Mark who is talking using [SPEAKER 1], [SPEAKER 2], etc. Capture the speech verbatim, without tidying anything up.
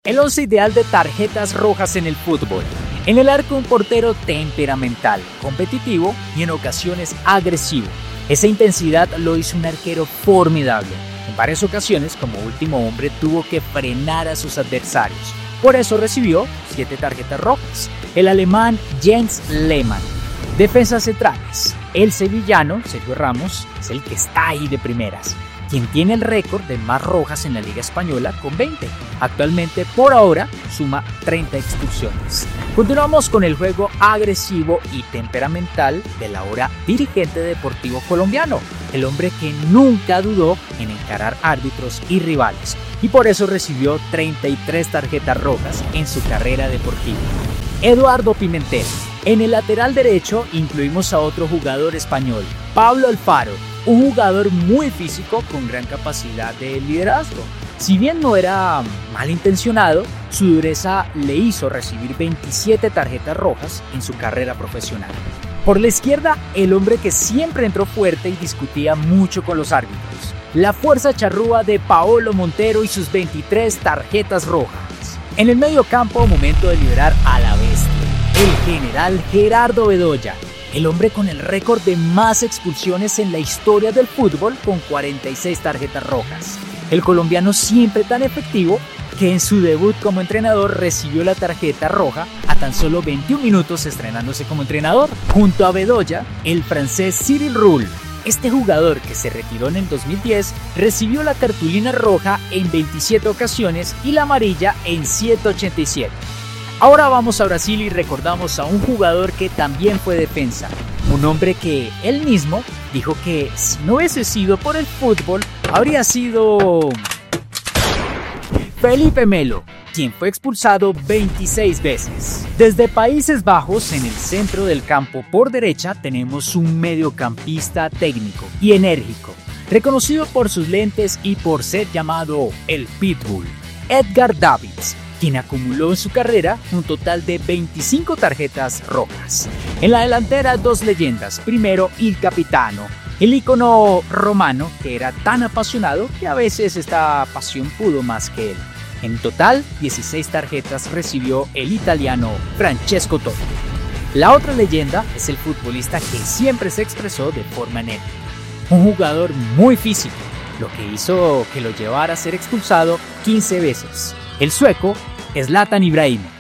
[SPEAKER 1] El once ideal de tarjetas rojas en el fútbol. En el arco un portero temperamental, competitivo y en ocasiones agresivo. Esa intensidad lo hizo un arquero formidable. En varias ocasiones, como último hombre, tuvo que frenar a sus adversarios. Por eso recibió siete tarjetas rojas. El alemán Jens Lehmann. Defensas centrales. El sevillano, Sergio Ramos, es el que está ahí de primeras, quien tiene el récord de más rojas en la Liga Española con veinte. Actualmente, por ahora, suma treinta expulsiones. Continuamos con el juego agresivo y temperamental del ahora dirigente deportivo colombiano, el hombre que nunca dudó en encarar árbitros y rivales, y por eso recibió treinta y tres tarjetas rojas en su carrera deportiva. Eduardo Pimentel. En el lateral derecho incluimos a otro jugador español, Pablo Alfaro, un jugador muy físico con gran capacidad de liderazgo. Si bien no era malintencionado, su dureza le hizo recibir veintisiete tarjetas rojas en su carrera profesional. Por la izquierda, el hombre que siempre entró fuerte y discutía mucho con los árbitros. La fuerza charrúa de Paolo Montero y sus veintitrés tarjetas rojas. En el medio campo, momento de liberar a la bestia, el general Gerardo Bedoya. El hombre con el récord de más expulsiones en la historia del fútbol con cuarenta y seis tarjetas rojas. El colombiano siempre tan efectivo que en su debut como entrenador recibió la tarjeta roja a tan solo veintiún minutos estrenándose como entrenador. Junto a Bedoya, el francés Cyril Roule. Este jugador que se retiró en el dos mil diez recibió la cartulina roja en veintisiete ocasiones y la amarilla en ciento ochenta y siete. Ahora vamos a Brasil y recordamos a un jugador que también fue defensa, un hombre que él mismo dijo que si no hubiese sido por el fútbol, habría sido Felipe Melo, quien fue expulsado veintiséis veces. Desde Países Bajos, en el centro del campo por derecha, tenemos un mediocampista técnico y enérgico, reconocido por sus lentes y por ser llamado el Pitbull, Edgar Davids, quien acumuló en su carrera un total de veinticinco tarjetas rojas. En la delantera, dos leyendas. Primero, Il Capitano, el ícono romano que era tan apasionado que a veces esta pasión pudo más que él. En total, dieciséis tarjetas recibió el italiano Francesco Totti. La otra leyenda es el futbolista que siempre se expresó de forma enérgica. Un jugador muy físico, lo que hizo que lo llevara a ser expulsado quince veces. El sueco Zlatan Ibrahimovic.